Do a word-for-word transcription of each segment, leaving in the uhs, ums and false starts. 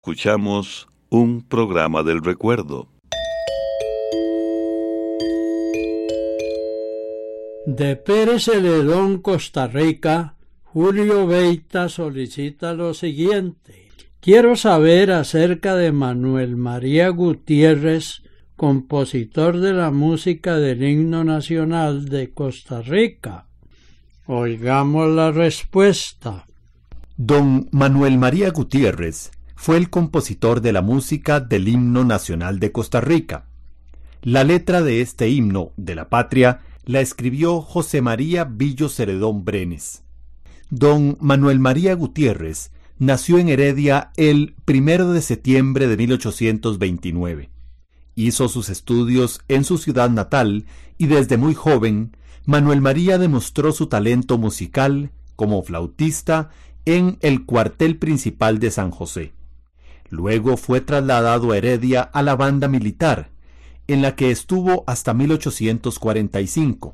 Escuchamos un programa del recuerdo. De Pérez Celedón, Costa Rica, Julio Beita solicita lo siguiente. Quiero saber acerca de Manuel María Gutiérrez, compositor de la música del himno nacional de Costa Rica. Oigamos la respuesta. Don Manuel María Gutiérrez fue el compositor de la música del himno nacional de Costa Rica. La letra de este himno de la patria la escribió José María Billo Celedón Brenes. Don Manuel María Gutiérrez nació en Heredia el primero de septiembre de mil ochocientos veintinueve. Hizo sus estudios en su ciudad natal y desde muy joven, Manuel María demostró su talento musical como flautista en el cuartel principal de San José. Luego fue trasladado a Heredia a la banda militar, en la que estuvo hasta mil ochocientos cuarenta y cinco.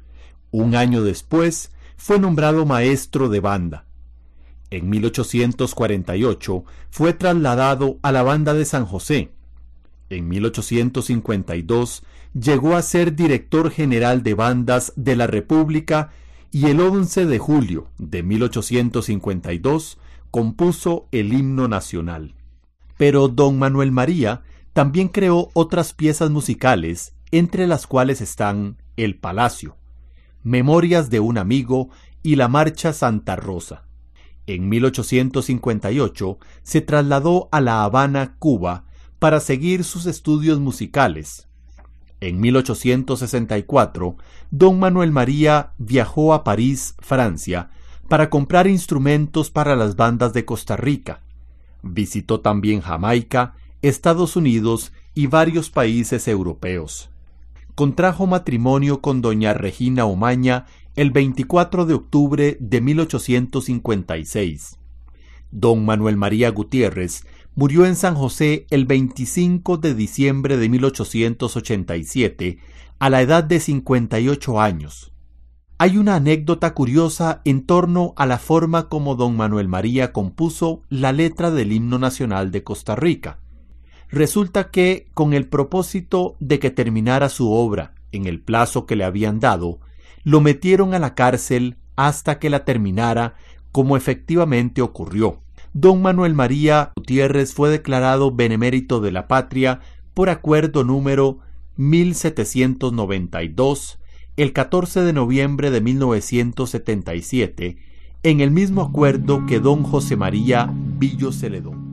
Un año después, fue nombrado maestro de banda. En mil ochocientos cuarenta y ocho fue trasladado a la banda de San José. En mil ochocientos cincuenta y dos llegó a ser director general de bandas de la República y el once de julio de mil ochocientos cincuenta y dos compuso el himno nacional. Pero don Manuel María también creó otras piezas musicales, entre las cuales están El Palacio, Memorias de un amigo y la Marcha Santa Rosa. En mil ochocientos cincuenta y ocho se trasladó a La Habana, Cuba, para seguir sus estudios musicales. En mil ochocientos sesenta y cuatro, don Manuel María viajó a París, Francia, para comprar instrumentos para las bandas de Costa Rica. Visitó también Jamaica, Estados Unidos y varios países europeos. Contrajo matrimonio con doña Regina Omaña el veinticuatro de octubre de mil ochocientos cincuenta y seis. Don Manuel María Gutiérrez murió en San José el veinticinco de diciembre de mil ochocientos ochenta y siete, a la edad de cincuenta y ocho años. Hay una anécdota curiosa en torno a la forma como don Manuel María compuso la letra del himno nacional de Costa Rica. Resulta que, con el propósito de que terminara su obra en el plazo que le habían dado, lo metieron a la cárcel hasta que la terminara, como efectivamente ocurrió. Don Manuel María Gutiérrez fue declarado benemérito de la patria por acuerdo número mil setecientos noventa y dos, el catorce de noviembre de mil novecientos setenta y siete, en el mismo acuerdo que don José María Billo Celedón.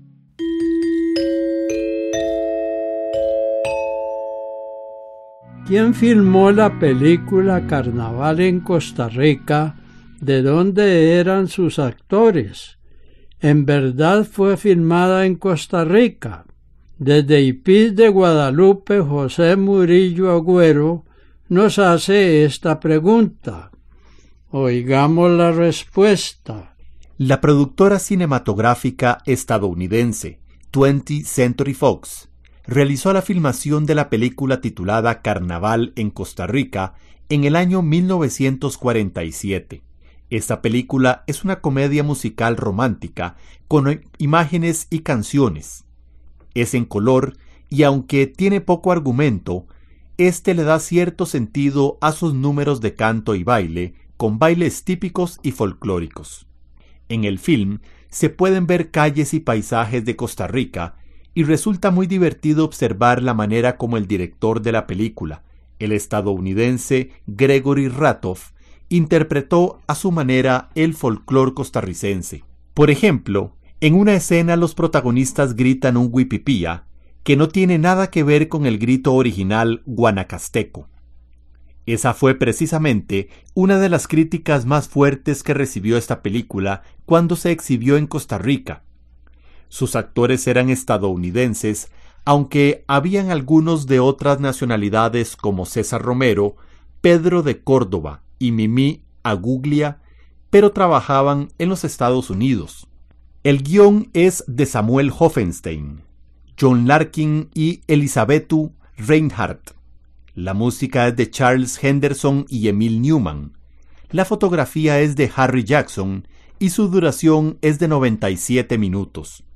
¿Quién filmó la película Carnaval en Costa Rica? ¿De dónde eran sus actores? En verdad fue filmada en Costa Rica. Desde Ipiz de Guadalupe, José Murillo Agüero nos hace esta pregunta. Oigamos la respuesta. La productora cinematográfica estadounidense twentieth Century Fox realizó la filmación de la película titulada Carnaval en Costa Rica en el año mil novecientos cuarenta y siete. Esta película es una comedia musical romántica con imágenes y canciones. Es en color y aunque tiene poco argumento, este le da cierto sentido a sus números de canto y baile, con bailes típicos y folclóricos. En el film se pueden ver calles y paisajes de Costa Rica y resulta muy divertido observar la manera como el director de la película, el estadounidense Gregory Ratoff, interpretó a su manera el folclore costarricense. Por ejemplo, en una escena los protagonistas gritan un huipipía, que no tiene nada que ver con el grito original guanacasteco. Esa fue precisamente una de las críticas más fuertes que recibió esta película cuando se exhibió en Costa Rica. Sus actores eran estadounidenses, aunque habían algunos de otras nacionalidades como César Romero, Pedro de Córdoba y Mimí Aguglia, pero trabajaban en los Estados Unidos. El guión es de Samuel Hoffenstein, John Larkin y Elisabetu Reinhardt. La música es de Charles Henderson y Emil Newman. La fotografía es de Harry Jackson y su duración es de noventa y siete minutos.